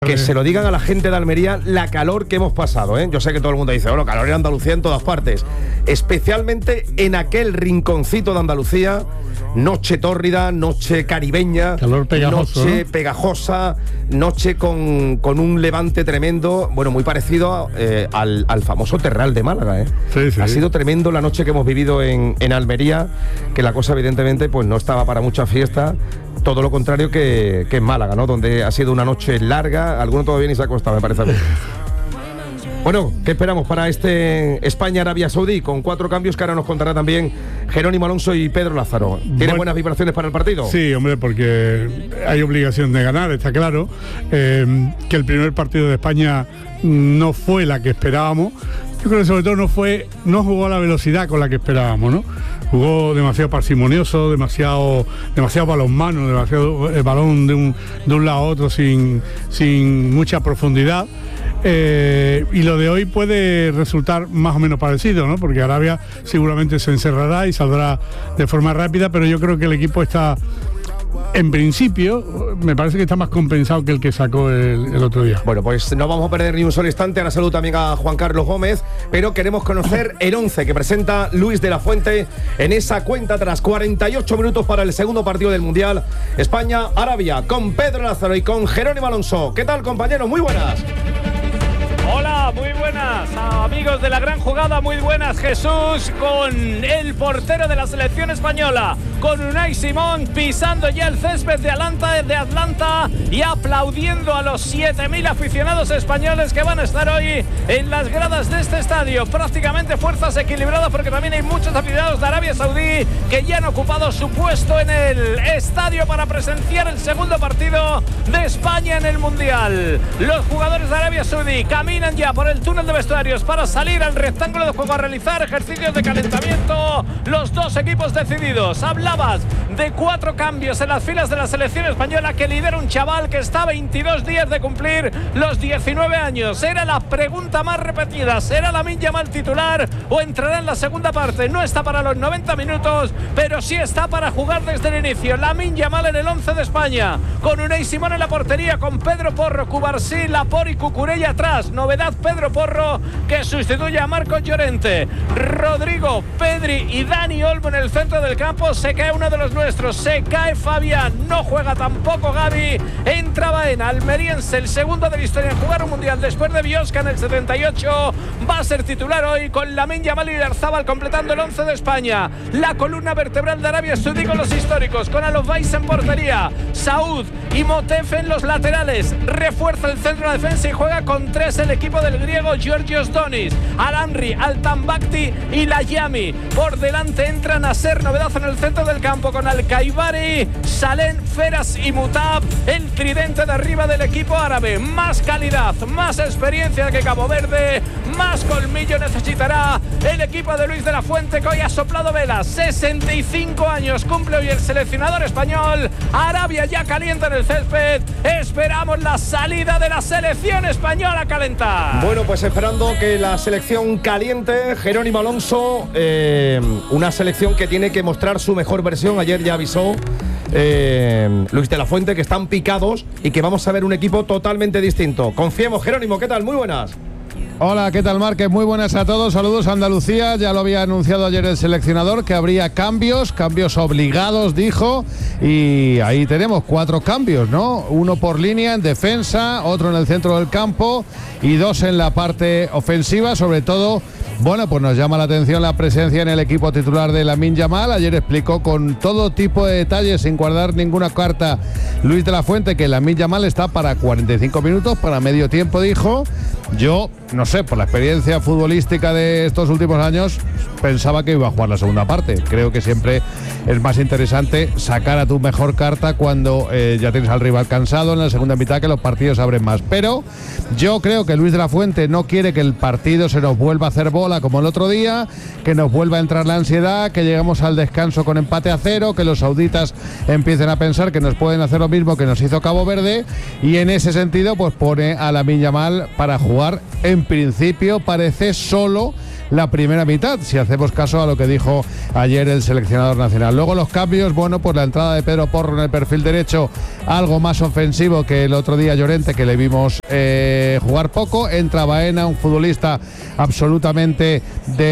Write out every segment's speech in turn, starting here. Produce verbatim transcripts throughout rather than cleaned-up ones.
Que se lo digan a la gente de Almería la calor que hemos pasado, ¿eh? Yo sé que todo el mundo dice, bueno, calor en Andalucía en todas partes. Especialmente en aquel rinconcito de Andalucía, noche tórrida, noche caribeña, calor pegajoso, noche ¿no? pegajosa, noche con, con un levante tremendo, bueno, muy parecido eh, al, al famoso Terral de Málaga, ¿eh? Sí, sí. Ha sido tremendo la noche que hemos vivido en, en Almería, que la cosa evidentemente pues no estaba para mucha fiesta. Todo lo contrario que, que en Málaga, ¿no? Donde ha sido una noche larga. Alguno todavía ni se ha acostado, me parece a mí. Bueno, ¿qué esperamos para este España-Arabia Saudí? Con cuatro cambios que ahora nos contará también Jerónimo Alonso y Pedro Lázaro. ¿Tienen bueno, buenas vibraciones para el partido? Sí, hombre, porque hay obligación de ganar, está claro. Eh, que el primer partido de España no fue la que esperábamos. Yo creo que sobre todo no fue, no jugó a la velocidad con la que esperábamos, ¿no? Jugó demasiado parsimonioso, demasiado, demasiado balonmano, demasiado el balón de un, de un lado a otro sin, sin mucha profundidad. Eh, y lo de hoy puede resultar más o menos parecido, ¿no? Porque Arabia seguramente se encerrará y saldrá de forma rápida, pero yo creo que el equipo está, en principio, me parece que está más compensado que el que sacó el, el otro día. Bueno, pues no vamos a perder ni un solo instante. Ahora saludo también a Juan Carlos Gómez, pero queremos conocer el once que presenta Luis de la Fuente en esa cuenta tras cuarenta y ocho minutos para el segundo partido del Mundial España-Arabia, con Pedro Lázaro y con Jerónimo Alonso. ¿Qué tal, compañeros? Muy buenas. Hola, muy buenas, amigos de la gran jugada, muy buenas. Jesús, con el portero de la selección española, con Unai Simón pisando ya el césped de Atlanta, de Atlanta y aplaudiendo a los siete mil aficionados españoles que van a estar hoy en las gradas de este estadio. Prácticamente fuerzas equilibradas, porque también hay muchos aficionados de Arabia Saudí que ya han ocupado su puesto en el estadio para presenciar el segundo partido de España en el Mundial. Los jugadores de Arabia Saudí caminan ya por el túnel de vestuarios para salir al rectángulo de juego a realizar ejercicios de calentamiento. Los dos equipos decididos. Hablabas de cuatro cambios en las filas de la selección española que lidera un chaval que está a veintidós días de cumplir los diecinueve años. Era la pregunta más repetida. ¿Será Lamine Yamal titular o entrará en la segunda parte? No está para los noventa minutos, pero sí está para jugar desde el inicio. Lamine Yamal en el once de España, con Unai Simón en la portería, con Pedro Porro, Cubarsí, Laporte y Cucurella atrás. Novedad, Pedro Porro, que sustituye a Marcos Llorente. Rodrigo, Pedri y Dani Olmo en el centro del campo. Se cae uno de los nuestros, se cae Fabián, no juega tampoco Gavi. Entra Baena, almeriense, el segundo de la historia en jugar un mundial después de Biosca en el setenta y ocho. Va a ser titular hoy, con Lamine Yamal y Oyarzabal completando el once de España. La columna vertebral de Arabia Saudí con los históricos, con Alobais en portería, Saúd y Motef en los laterales. Refuerza el centro de defensa y juega con tres el equipo del griego Georgios Donis, Al-Amri, Al-Tambakti y Layami. Por delante entran a ser novedad en el centro del campo, con Al-Kaibari, Salén, Feras y Mutab, el tridente de arriba del equipo árabe. Más calidad, más experiencia que Cabo Verde, más colmillo necesitará el equipo de Luis de la Fuente, que hoy ha soplado velas. sesenta y cinco años cumple hoy el seleccionador español. Arabia ya calienta en el césped. Esperamos la salida de la selección española a calentar. Bueno, pues esperando que la selección caliente, Jerónimo Alonso, eh, una selección que tiene que mostrar su mejor versión. Ayer ya avisó eh, Luis de la Fuente que están picados y que vamos a ver un equipo totalmente distinto. Confiemos. Jerónimo, ¿qué tal? Muy buenas. Hola, ¿qué tal, Márquez? Muy buenas a todos, saludos a Andalucía. Ya lo había anunciado ayer el seleccionador que habría cambios, cambios obligados, dijo, y ahí tenemos cuatro cambios, ¿no? Uno por línea en defensa, otro en el centro del campo y dos en la parte ofensiva. Sobre todo, bueno, pues nos llama la atención la presencia en el equipo titular de Lamine Yamal. Ayer explicó con todo tipo de detalles, sin guardar ninguna carta, Luis de la Fuente, que Lamine Yamal está para cuarenta y cinco minutos, para medio tiempo, dijo. Yo, no sé, por la experiencia futbolística de estos últimos años, pensaba que iba a jugar la segunda parte. Creo que siempre es más interesante sacar a tu mejor carta cuando eh, ya tienes al rival cansado en la segunda mitad, que los partidos abren más. Pero yo creo que Luis de la Fuente no quiere que el partido se nos vuelva a hacer bola como el otro día, que nos vuelva a entrar la ansiedad, que lleguemos al descanso con empate a cero, que los sauditas empiecen a pensar que nos pueden hacer lo mismo que nos hizo Cabo Verde, y en ese sentido pues pone a Lamine Yamal para jugar. En principio parece solo la primera mitad, si hacemos caso a lo que dijo ayer el seleccionador nacional. Luego los cambios, bueno, pues la entrada de Pedro Porro en el perfil derecho, algo más ofensivo que el otro día Llorente, que le vimos eh, jugar poco. Entra Baena, un futbolista absolutamente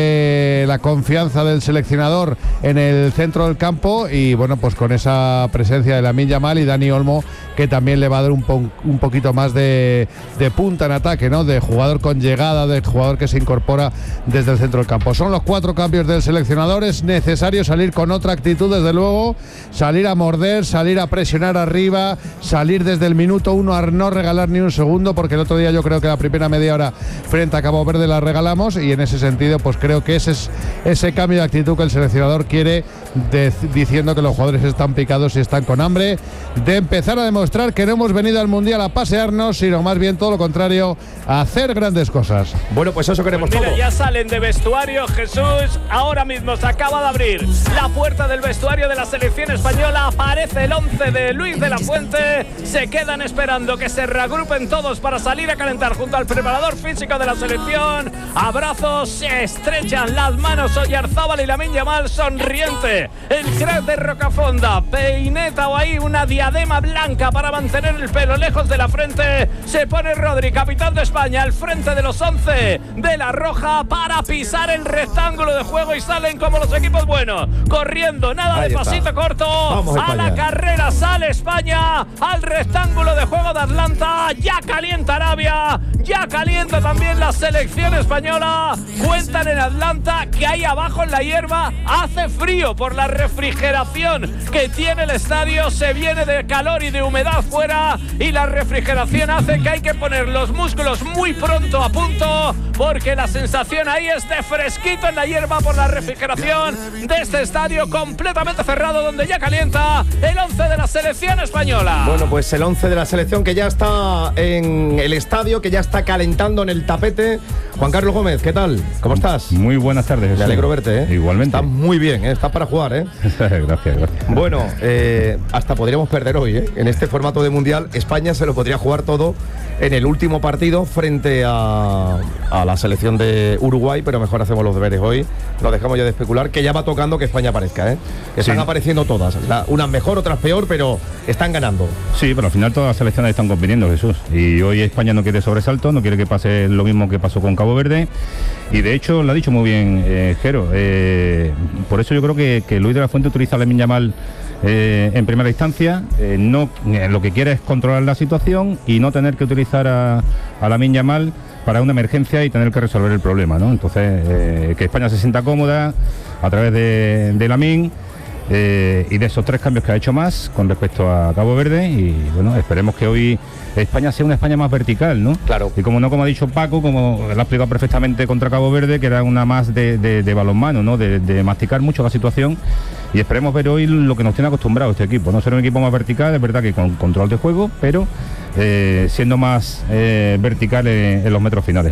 de la confianza del seleccionador en el centro del campo, y bueno, pues con esa presencia de Lamine Yamal y Dani Olmo, que también le va a dar un, po un poquito más de, de punta en ataque, ¿no? De jugador con llegada, de jugador que se incorpora desde el centro del campo. Son los cuatro cambios del seleccionador. Es necesario salir con otra actitud, desde luego, salir a morder, salir a presionar arriba, salir desde el minuto uno a no regalar ni un segundo, porque el otro día yo creo que la primera media hora frente a Cabo Verde la regalamos, y en ese sentido pues creo que ese es ese cambio de actitud que el seleccionador quiere, de, diciendo que los jugadores están picados y están con hambre de empezar a demostrar que no hemos venido al Mundial a pasearnos, sino más bien todo lo contrario, a hacer grandes cosas. Bueno, pues eso queremos pues mira, todo. Ya salen de vestuario, Jesús. Ahora mismo se acaba de abrir la puerta del vestuario de la selección española. Aparece el once de Luis de la Fuente. Se quedan esperando que se reagrupen todos para salir a calentar junto al preparador físico de la selección. Abrazos, se estrechan las manos Oyarzábal y Lamine Yamal, sonriente. El crack de Rocafonda, peineta o ahí una diadema blanca para mantener el pelo lejos de la frente. Se pone Rodri, capitán de España, al frente de los once de la Roja para pisar el rectángulo de juego, y salen como los equipos buenos, corriendo, nada Ahí de está. pasito corto. Vamos, a la carrera sale España al rectángulo de juego de Atlanta. Ya calienta Arabia, ya calienta también la selección española. Cuentan en Atlanta que ahí abajo en la hierba hace frío por la refrigeración que tiene el estadio. Se viene de calor y de humedad fuera, y la refrigeración hace que hay que poner los músculos muy pronto a punto, porque la sensación ahí es de fresquito en la hierba por la refrigeración de este estadio completamente cerrado, donde ya calienta el once de la selección española. Bueno, pues el once de la selección que ya está en el estadio, que ya está calentando en el tapete. Juan Carlos Gómez, ¿qué tal? ¿Cómo estás? Muy buenas tardes. Me alegro verte, ¿eh? Igualmente. Estás muy bien, ¿eh? Estás para jugar, ¿eh? gracias, gracias. Bueno, eh, hasta podríamos perder hoy, ¿eh? En este formato de Mundial, España se lo podría jugar todo en el último partido frente a, a la selección de Uruguay, pero mejor hacemos los deberes hoy. Nos dejamos ya de especular, que ya va tocando que España aparezca, ¿eh? Que están Sí. apareciendo todas. La, unas mejor, otras peor, pero están ganando. Sí, pero al final todas las selecciones están compitiendo, Jesús. Y hoy España no quiere sobresalto, no quiere que pase lo mismo que pasó con Cabo Verde. Y de hecho, lo ha dicho muy bien eh, Jero. Eh, por eso yo creo que, que Luis de la Fuente utiliza a Lamine Yamal Eh, en primera instancia. Eh, no, eh, lo que quiere es controlar la situación y no tener que utilizar a, a Lamine Yamal para una emergencia y tener que resolver el problema, ¿no? Entonces, eh, que España se sienta cómoda a través de, de Lamine eh, y de esos tres cambios que ha hecho más con respecto a Cabo Verde. Y bueno, esperemos que hoy España sea una España más vertical, ¿no? Claro. Y como no, como ha dicho Paco, como lo ha explicado perfectamente contra Cabo Verde, que era una más de, de, de balonmano, ¿no? De, de masticar mucho la situación. Y esperemos ver hoy lo que nos tiene acostumbrado este equipo, no ser un equipo más vertical, es verdad que con control de juego, pero eh, siendo más eh, vertical en, en los metros finales.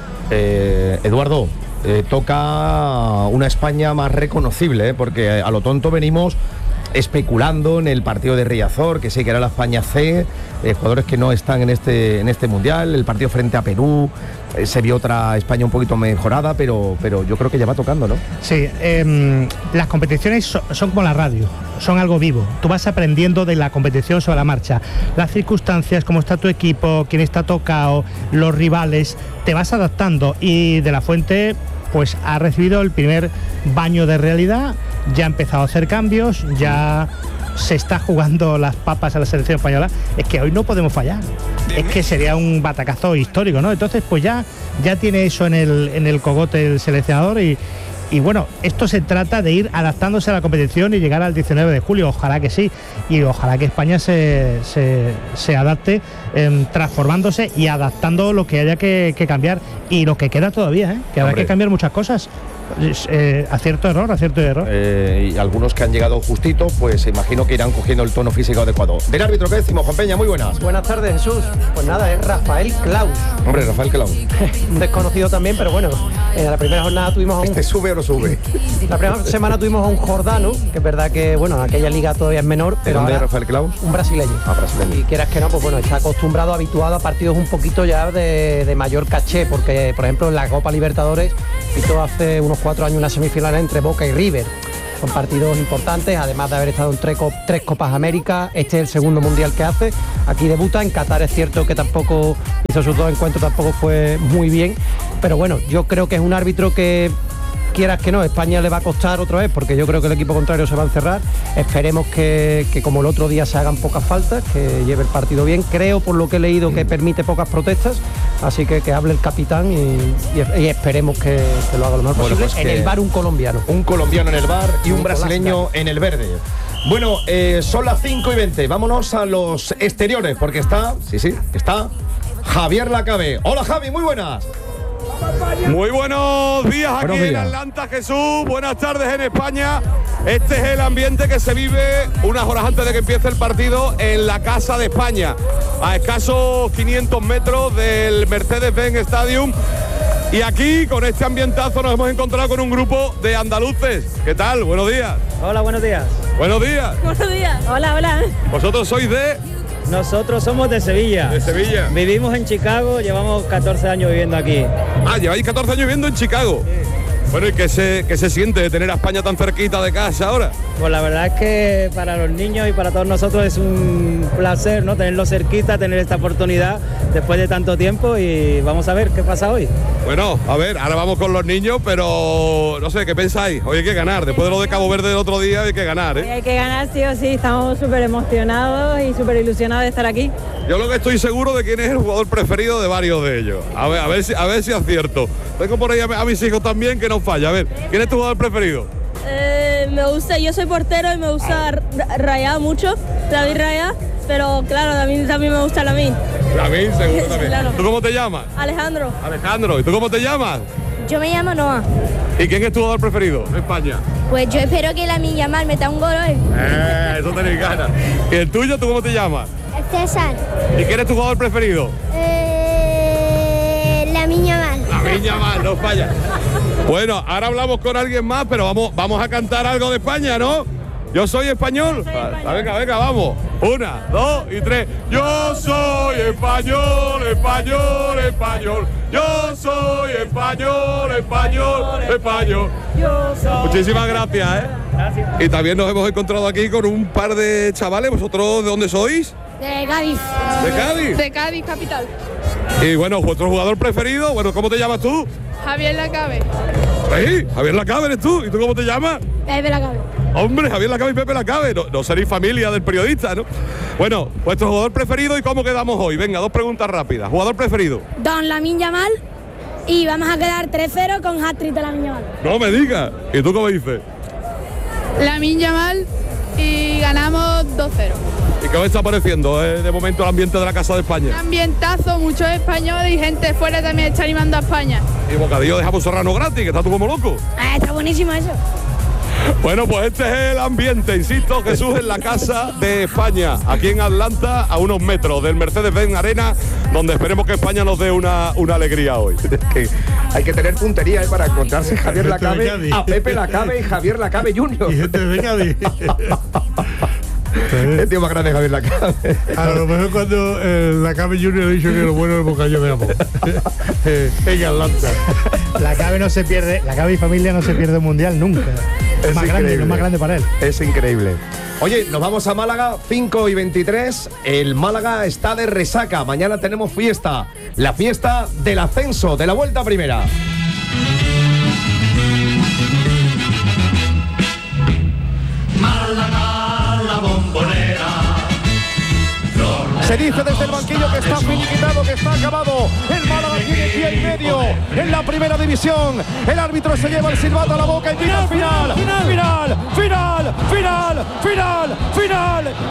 Eh, Eduardo, eh, toca una España más reconocible, ¿eh? Porque a lo tonto venimos especulando en el partido de Riazor, que sí que era la España C, eh, jugadores que no están en este en este mundial, el partido frente a Perú, eh, se vio otra España un poquito mejorada, pero pero yo creo que ya va tocando, ¿no? Sí, eh, las competiciones son, son como la radio, son algo vivo. Tú vas aprendiendo de la competición sobre la marcha, las circunstancias, cómo está tu equipo, quién está tocado, los rivales, te vas adaptando. Y de la Fuente pues ha recibido el primer baño de realidad, ya ha empezado a hacer cambios, ya se está jugando las papas a la selección española. Es que hoy no podemos fallar, es que sería un batacazo histórico, ¿no? Entonces pues ya, ya tiene eso en el, en el cogote el seleccionador. Y, y bueno, esto se trata de ir adaptándose a la competición y llegar al diecinueve de julio, ojalá que sí, y ojalá que España se, se, se adapte, eh, transformándose y adaptando lo que haya que, que cambiar y lo que queda todavía, ¿eh? Que habrá Hombre. que cambiar muchas cosas. Eh, acierto, error, acierto y error. Eh, y algunos que han llegado justitos, pues imagino que irán cogiendo el tono físico adecuado. Del árbitro, ¿qué decimos, Juan Peña? Muy buenas. Buenas tardes, Jesús. Pues nada, es Rafael Claus. Hombre, Rafael Claus. Un desconocido también, pero bueno, en la primera jornada tuvimos a un... ¿Este sube o no sube? La primera semana tuvimos a un jordano, que es verdad que, bueno, aquella liga todavía es menor, ¿De pero dónde es ahora Rafael Claus? un brasileño. Ah, brasileño. Y quieras que no, pues bueno, está acostumbrado, habituado a partidos un poquito ya de, de mayor caché, porque, por ejemplo, en la Copa Libertadores pitó hace unos cuatro años una semifinal entre Boca y River. Son partidos importantes, además de haber estado en tres, tres Copas América. Este es el segundo mundial que hace. Aquí debuta, en Qatar es cierto que tampoco hizo sus dos encuentros, tampoco fue muy bien. Pero bueno, yo creo que es un árbitro que, quieras que no, España le va a costar otra vez, porque yo creo que el equipo contrario se va a encerrar. Esperemos que, que como el otro día se hagan pocas faltas, que lleve el partido bien. Creo, por lo que he leído, que permite pocas protestas, así que que hable el capitán y, y, y esperemos que, que lo haga lo mejor Bueno, posible. pues en que- el bar un colombiano. Un colombiano en el bar y un Nicolás brasileño Gago. en el verde. Bueno, eh, son las cinco y veinte. Vámonos a los exteriores, porque está, sí, sí, está Javier Lacabe. Hola, Javi, muy buenas. Muy buenos días aquí Buenos días. en Atlanta, Jesús. Buenas tardes en España. Este es el ambiente que se vive unas horas antes de que empiece el partido en la Casa de España, a escasos quinientos metros del Mercedes-Benz Stadium. Y aquí, con este ambientazo, nos hemos encontrado con un grupo de andaluces. ¿Qué tal? Buenos días. Hola, buenos días. Buenos días. Buenos días. Hola, hola. Vosotros sois de, Nosotros somos de Sevilla. de Sevilla. Vivimos en Chicago, llevamos catorce años viviendo aquí. Ah, lleváis catorce años viviendo en Chicago. Bueno, ¿y qué se, qué se siente de tener a España tan cerquita de casa ahora? Pues la verdad es que para los niños y para todos nosotros es un placer, ¿no? Tenerlo cerquita, tener esta oportunidad después de tanto tiempo, y vamos a ver qué pasa hoy. Bueno, a ver, ahora vamos con los niños, pero no sé, ¿qué pensáis? Hoy hay que ganar. Después de lo de Cabo Verde del otro día hay que ganar, ¿eh? Hay que ganar sí o sí, estamos súper emocionados y súper ilusionados de estar aquí. Yo lo que estoy seguro de quién es el jugador preferido de varios de ellos. A ver, a ver si, a ver si acierto. Tengo por ahí a, a mis hijos también que no falla. A ver, ¿quién es tu jugador preferido? Eh, me gusta, yo soy portero y me gusta Ra- Raya mucho, David Raya, pero claro, también, también me gusta Lamin. Lamin, seguro también. Claro. ¿Tú cómo te llamas? Alejandro. Alejandro. ¿Y tú cómo te llamas? Yo me llamo Noah. ¿Y quién es tu jugador preferido de España? Pues yo espero que Lamin Yamal meta un gol hoy. Eh, eso tenéis ganas. ¿Y el tuyo, tú cómo te llamas? César. ¿Y quién es tu jugador preferido? Eh, Lamin Yamal. La viña más, no falla. Bueno, ahora hablamos con alguien más, pero vamos, vamos a cantar algo de España, ¿no? Yo soy español. Ah, venga, venga, vamos. Una, dos y tres. Yo soy español, español, español. Yo soy español, español, español. Muchísimas gracias, ¿eh? Gracias. Y también nos hemos encontrado aquí con un par de chavales. ¿Vosotros de dónde sois? De Cádiz. ¿De Cádiz? De Cádiz, capital. Y bueno, vuestro jugador preferido, bueno, ¿cómo te llamas tú? Javier Lacabe. Sí, Javier Lacabe eres tú. ¿Y tú cómo te llamas? Pepe Lacabe. Hombre, Javier Lacabe y Pepe Lacabe. No, no seréis familia del periodista, ¿no? Bueno, vuestro jugador preferido y cómo quedamos hoy. Venga, dos preguntas rápidas. Jugador preferido. Don Lamin Yamal. Y vamos a quedar tres cero con hat-trick de Lamin Yamal. No me digas. ¿Y tú cómo dices? Lamin Yamal y ganamos dos cero. ¿Y qué os está pareciendo eh, de momento el ambiente de la Casa de España? Ambientazo, muchos españoles y gente fuera también está animando a España. Y bocadillo de jamón serrano gratis, que está tú como loco. Ah, está buenísimo eso. Bueno, pues este es el ambiente, insisto, Jesús, en la Casa de España, aquí en Atlanta, a unos metros del Mercedes-Benz Arena, donde esperemos que España nos dé una, una alegría hoy. Que hay que tener puntería eh, para encontrarse Javier Gente de Lacabe, Cádiz. a Pepe Lacabe y Javier Lacabe junior Y gente de Cádiz. El tío más grande, Javier Lacabe. A lo mejor cuando eh, la Cabe Junior ha dicho que lo bueno es el bocadillo de amor. Eh, en Atlanta. La Cabe no se pierde, la Cabe y familia no se pierde un mundial nunca. Es, Es más grande, increíble. no es más grande para él. Es increíble. Oye, nos vamos a Málaga, cinco y veintitrés. El Málaga está de resaca. Mañana tenemos fiesta. La fiesta del ascenso, de la vuelta a primera. Se dice desde el banquillo que está finiquitado, que está acabado. El Málaga tiene pie y medio en la primera división. El árbitro se lleva el silbato a la boca y pita final, final, final, final, final, final, final.